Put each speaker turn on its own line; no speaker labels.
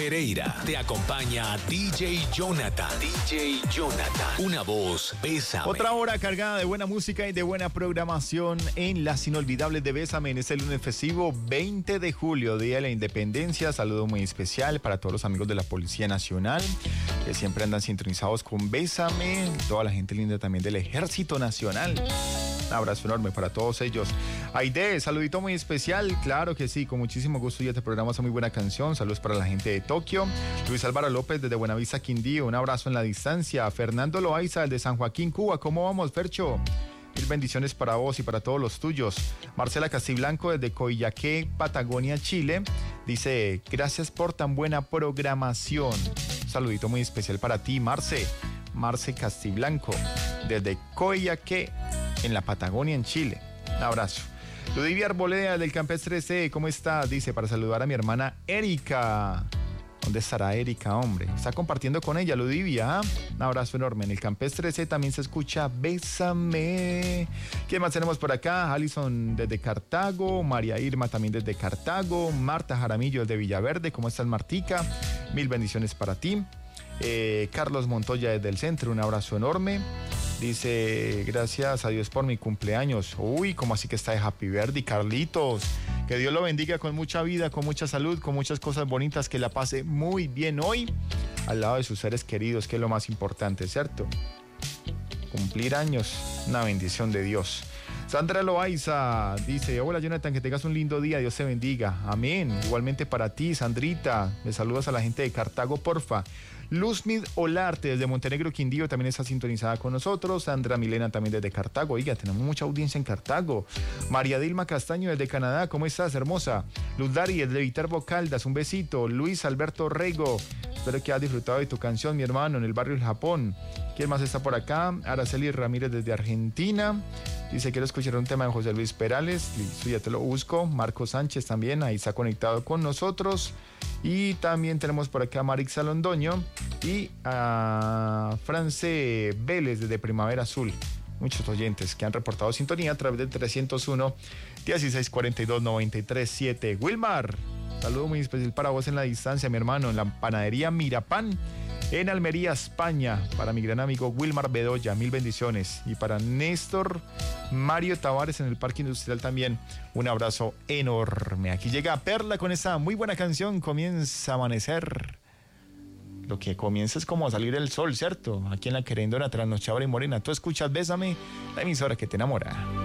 Pereira. Te acompaña DJ Jonathan. DJ Jonathan. Una voz, Bésame.
Otra hora cargada de buena música y de buena programación en las inolvidables de Bésame en este lunes festivo 20 de julio, Día de la Independencia. Saludo muy especial para todos los amigos de la Policía Nacional que siempre andan sintonizados con Bésame. Toda la gente linda también del Ejército Nacional. Un abrazo enorme para todos ellos. Aide, saludito muy especial, claro que sí, con muchísimo gusto. Ya este programa es muy buena canción. Saludos para la gente de Tokio. Luis Álvaro López desde Buenavista, Quindío, un abrazo en la distancia. Fernando Loaiza de San Joaquín, Cuba. ¿Cómo vamos, Fercho? Mil bendiciones para vos y para todos los tuyos. Marcela Castiblanco desde Coillaqué, Patagonia, Chile. Dice, gracias por tan buena programación. Un saludito muy especial para ti, Marce Castiblanco desde Coillaqué, en la Patagonia, en Chile. Un abrazo. Ludivia Arboleda del Campestre C, ¿cómo está? Dice, para saludar a mi hermana Erika. ¿Dónde estará Erika, hombre? Está compartiendo con ella, Ludivia. Un abrazo enorme. En el Campestre C también se escucha Bésame. ¿Quién más tenemos por acá? Alison desde Cartago, María Irma también desde Cartago, Marta Jaramillo desde Villaverde. ¿Cómo estás, Martica? Mil bendiciones para ti. Carlos Montoya desde el centro, un abrazo enorme. Dice, gracias a Dios por mi cumpleaños. Uy, ¿cómo así que está de Happy Birthday, Carlitos? Que Dios lo bendiga con mucha vida, con mucha salud, con muchas cosas bonitas, que la pase muy bien hoy al lado de sus seres queridos, que es lo más importante, ¿cierto? Cumplir años, una bendición de Dios. Sandra Loaiza dice, hola Jonathan, que tengas un lindo día, Dios te bendiga. Amén. Igualmente para ti, Sandrita. Me saludas a la gente de Cartago, porfa. Luzmid Olarte desde Montenegro, Quindío también está sintonizada con nosotros. Sandra Milena también desde Cartago. Oiga, tenemos mucha audiencia en Cartago. María Dilma Castaño desde Canadá. ¿Cómo estás, hermosa? Luz Dari desde Viterbo Caldas. Un besito. Luis Alberto Rego. Espero que hayas disfrutado de tu canción, mi hermano, en el barrio El Japón. ¿Quién más está por acá? Araceli Ramírez desde Argentina. Dice, quiero escuchar un tema de José Luis Perales. Listo, ya te lo busco. Marco Sánchez también, ahí está conectado con nosotros. Y también tenemos por acá a Marix Londoño y a France Vélez desde Primavera Azul. Muchos oyentes que han reportado sintonía a través del 301 1642 937. Wilmar, saludo muy especial para vos en la distancia, mi hermano, en la panadería Mirapan, en Almería, España, para mi gran amigo Wilmar Bedoya, mil bendiciones. Y para Néstor Mario Tavares en el Parque Industrial también, un abrazo enorme. Aquí llega Perla con esa muy buena canción, Comienza a Amanecer. Lo que comienza es como a salir el sol, ¿cierto? Aquí en la querendona, trasnochadora y morena. Tú escuchas Bésame, la emisora que te enamora.